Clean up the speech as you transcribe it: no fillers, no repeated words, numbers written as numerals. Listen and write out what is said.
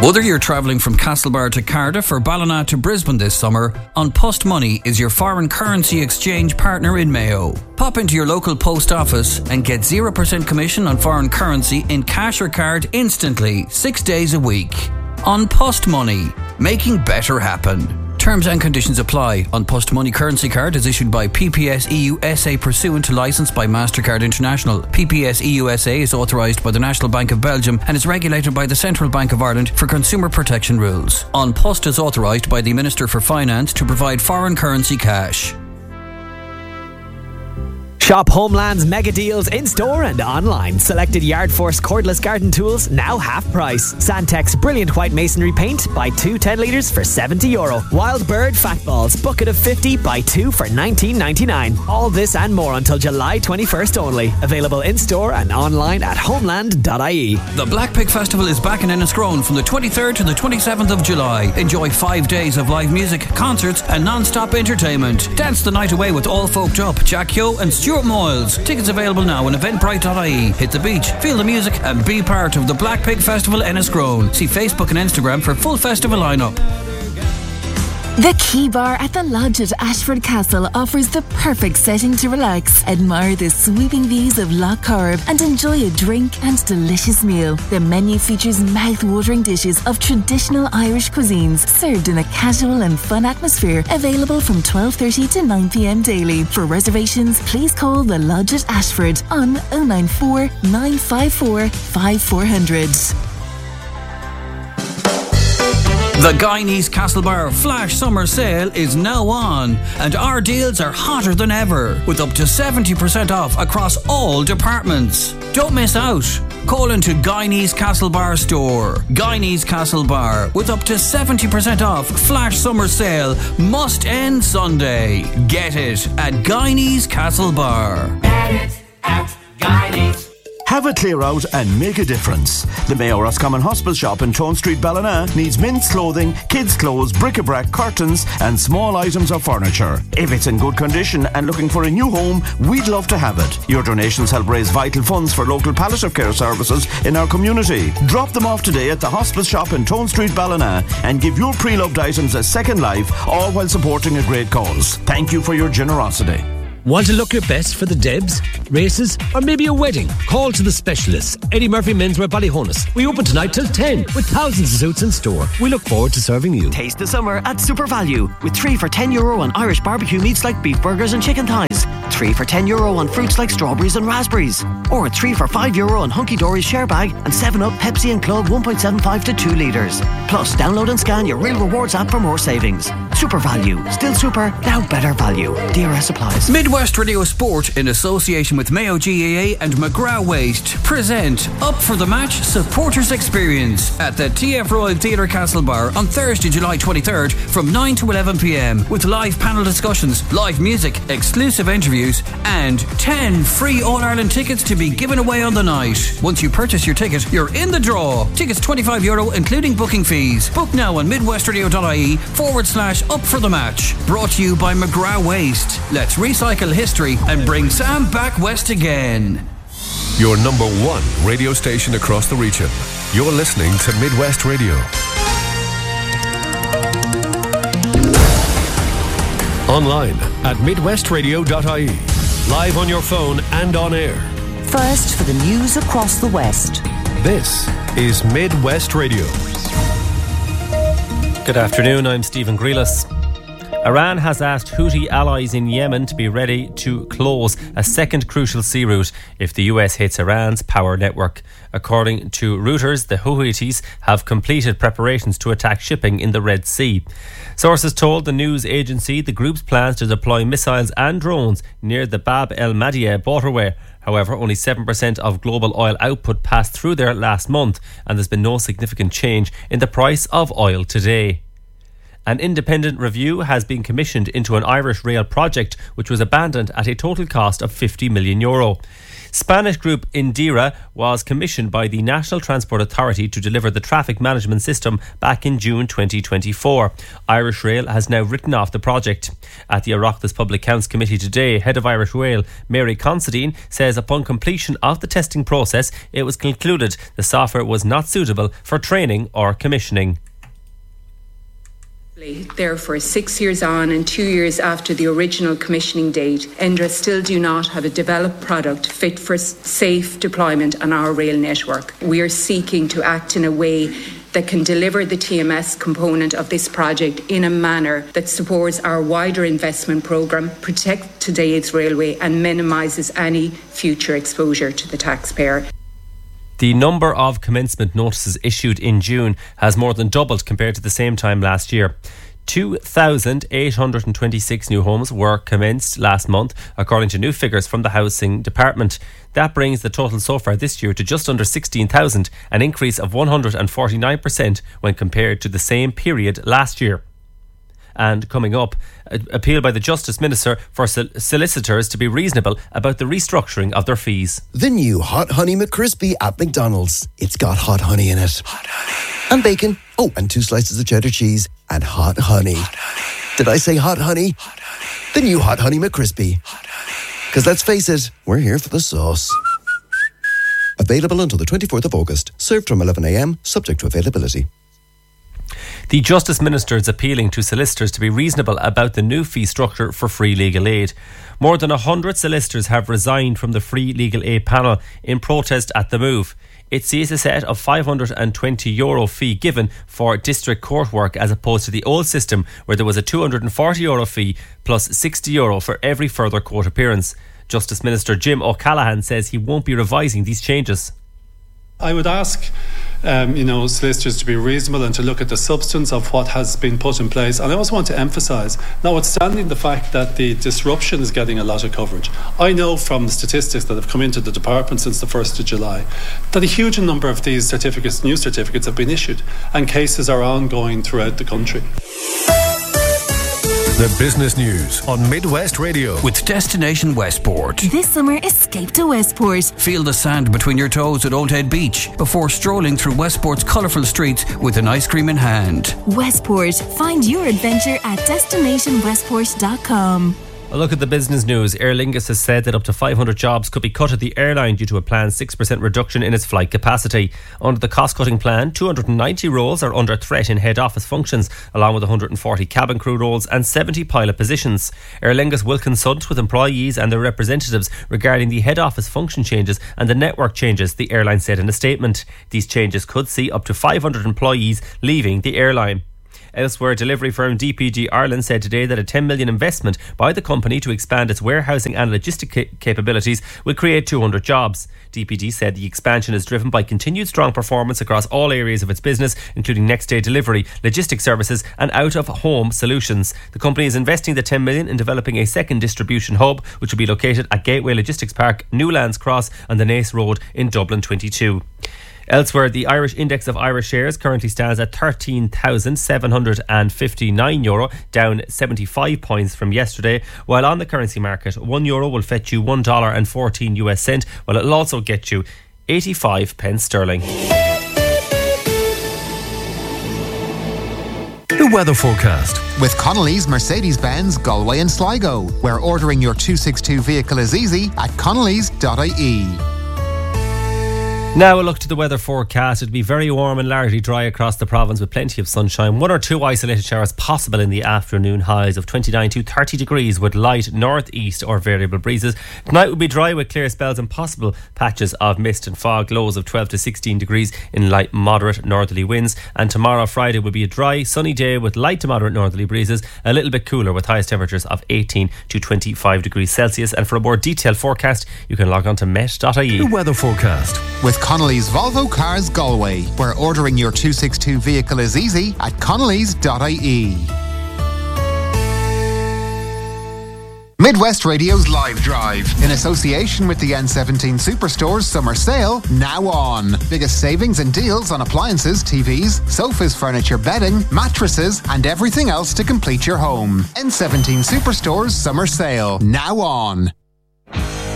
Whether you're travelling from Castlebar to Cardiff or Ballina to Brisbane this summer, An Post Money is your foreign currency exchange partner in Mayo. Pop into your local post office and get 0% commission on foreign currency in cash or card instantly, 6 days a week. An Post Money, making better happen. Terms and conditions apply. An Post Money currency card is issued by PPS EU SA pursuant to licence by MasterCard International. PPS EU SA is authorised by the National Bank of Belgium and is regulated by the Central Bank of Ireland for consumer protection rules. An Post is authorised by the Minister for Finance to provide foreign currency cash. Shop Homeland's mega deals in store and online. Selected Yard Force cordless garden tools now half price. Sandtex brilliant white masonry paint, buy 2 10 litres for €70. Wild Bird fat balls, bucket of 50, buy 2 for $19.99. All this and more until July 21st only. Available in store and online at homeland.ie. The Black Pig Festival is back in Enniscrone from the 23rd to the 27th of July. Enjoy 5 days of live music, concerts and non-stop entertainment. Dance the night away with All Folked Up, Jack Yo and Stuart Moyles. Tickets available now on eventbrite.ie. Hit the beach, feel the music and be part of the Black Pig Festival Enniscrone. See Facebook and Instagram for full festival lineup. The Key Bar at the Lodge at Ashford Castle offers the perfect setting to relax, admire the sweeping views of Lough Corrib and enjoy a drink and delicious meal. The menu features mouth-watering dishes of traditional Irish cuisines served in a casual and fun atmosphere, available from 12:30 to 9 p.m. daily. For reservations, please call the Lodge at Ashford on 094 954 5400. The Guyanese Castlebar Flash Summer Sale is now on, and our deals are hotter than ever, with up to 70% off across all departments. Don't miss out. Call into Guyanese Castlebar store. Guyanese Castlebar, with up to 70% off Flash Summer Sale, must end Sunday. Get it at Guyanese Castlebar. Get it at Guyanese. Have a clear out and make a difference. The Mayo Roscommon Hospital shop in Tone Street, Ballina needs men's clothing, kids' clothes, bric-a-brac, curtains and small items of furniture. If it's in good condition and looking for a new home, we'd love to have it. Your donations help raise vital funds for local palliative care services in our community. Drop them off today at the hospital shop in Tone Street, Ballina and give your pre-loved items a second life, all while supporting a great cause. Thank you for your generosity. Want to look your best for the Debs, races, or maybe a wedding? Call to the specialists. Eddie Murphy Menswear Ballyhonus. We open tonight till 10 with thousands of suits in store. We look forward to serving you. Taste the summer at Super Value with 3 for €10 on Irish barbecue meats like beef burgers and chicken thighs. 3 for €10 on fruits like strawberries and raspberries. Or 3 for €5 on Hunky Dory's share bag and 7-Up, Pepsi and Club 1.75 to 2 litres. Plus, download and scan your Real Rewards app for more savings. Super Value. Still super, now better value. DRS applies. Midwest Radio Sport, in association with Mayo GAA and McGrath Waste, present Up for the Match Supporters Experience at the TF Royal Theatre Castlebar on Thursday, July 23rd from 9 to 11 p.m. with live panel discussions, live music, exclusive interviews and 10 free All-Ireland tickets to be given away on the night. Once you purchase your ticket, you're in the draw. Tickets €25 including booking fees. Book now on midwestradio.ie/Up for the Match. Brought to you by McGrath Waste. Let's recycle history and bring Sam back west again. Your number one radio station across the region. You're listening to Midwest Radio. Online at midwestradio.ie. Live on your phone and on air. First for the news across the West. This is Midwest Radio. Good afternoon, I'm Stephen Grealis. Iran has asked Houthi allies in Yemen to be ready to close a second crucial sea route if the US hits Iran's power network. According to Reuters, the Houthis have completed preparations to attack shipping in the Red Sea. Sources told the news agency the group's plans to deploy missiles and drones near the Bab el-Madiyeh waterway. However, only 7% of global oil output passed through there last month, and there's been no significant change in the price of oil today. An independent review has been commissioned into an Irish rail project which was abandoned at a total cost of €50 million. Spanish group Indira was commissioned by the National Transport Authority to deliver the traffic management system back in June 2024. Irish Rail has now written off the project. At the Oireachtas Public Accounts Committee today, head of Irish Rail, Mary Considine, says upon completion of the testing process, it was concluded the software was not suitable for training or commissioning. Therefore, 6 years on and 2 years after the original commissioning date, Indra still do not have a developed product fit for safe deployment on our rail network. We are seeking to act in a way that can deliver the TMS component of this project in a manner that supports our wider investment programme, protect today's railway and minimises any future exposure to the taxpayer. The number of commencement notices issued in June has more than doubled compared to the same time last year. 2,826 new homes were commenced last month, according to new figures from the Housing Department. That brings the total so far this year to just under 16,000, an increase of 149% when compared to the same period last year. And coming up, appeal by the Justice Minister for solicitors to be reasonable about the restructuring of their fees. The new Hot Honey McCrispy at McDonald's. It's got hot honey in it. Hot honey. And bacon. Oh, and 2 slices of cheddar cheese. And hot honey. Hot honey. Did I say hot honey? Hot honey. The new Hot Honey McCrispy. Hot honey. Because let's face it, we're here for the sauce. Available until the 24th of August. Served from 11 a.m, subject to availability. The Justice Minister is appealing to solicitors to be reasonable about the new fee structure for free legal aid. More than 100 solicitors have resigned from the free legal aid panel in protest at the move. It sees a set of €520 fee given for district court work as opposed to the old system where there was a €240 fee plus €60 for every further court appearance. Justice Minister Jim O'Callaghan says he won't be revising these changes. I would ask solicitors to be reasonable and to look at the substance of what has been put in place. And I also want to emphasise, notwithstanding the fact that the disruption is getting a lot of coverage, I know from the statistics that have come into the department since the 1st of July that a huge number of these new certificates have been issued and cases are ongoing throughout the country. The business news on Midwest Radio. With Destination Westport. This summer, escape to Westport. Feel the sand between your toes at Old Head Beach before strolling through Westport's colourful streets with an ice cream in hand. Westport. Find your adventure at destinationwestport.com. A look at the business news. Aer Lingus has said that up to 500 jobs could be cut at the airline due to a planned 6% reduction in its flight capacity. Under the cost-cutting plan, 290 roles are under threat in head office functions, along with 140 cabin crew roles and 70 pilot positions. Aer Lingus will consult with employees and their representatives regarding the head office function changes and the network changes, the airline said in a statement. These changes could see up to 500 employees leaving the airline. Elsewhere, delivery firm DPD Ireland said today that a $10 million investment by the company to expand its warehousing and logistic capabilities will create 200 jobs. DPD said the expansion is driven by continued strong performance across all areas of its business, including next-day delivery, logistics services and out-of-home solutions. The company is investing the $10 million in developing a second distribution hub, which will be located at Gateway Logistics Park, Newlands Cross and the Naas Road in Dublin 22. Elsewhere, the Irish index of Irish shares currently stands at €13,759, down 75 points from yesterday, while on the currency market, €1 will fetch you $1.14, while it'll also get you 85 pence sterling. The weather forecast. With Connolly's Mercedes-Benz Galway and Sligo, where ordering your 262 vehicle is easy at connellys.ie. Now a look to the weather forecast. It'll be very warm and largely dry across the province with plenty of sunshine. 1 or 2 isolated showers possible in the afternoon. Highs of 29 to 30 degrees with light northeast or variable breezes. Tonight will be dry with clear spells and possible patches of mist and fog. Lows of 12 to 16 degrees in light moderate northerly winds. And tomorrow Friday will be a dry sunny day with light to moderate northerly breezes. A little bit cooler with highest temperatures of 18 to 25 degrees Celsius. And for a more detailed forecast you can log on to met.ie. The weather forecast. With Connolly's Volvo Cars Galway, where ordering your 262 vehicle is easy at connellys.ie. Midwest Radio's Live Drive, in association with the N17 Superstore's Summer Sale, now on. Biggest savings and deals on appliances, TVs, sofas, furniture, bedding, mattresses, and everything else to complete your home. N17 Superstore's Summer Sale, now on.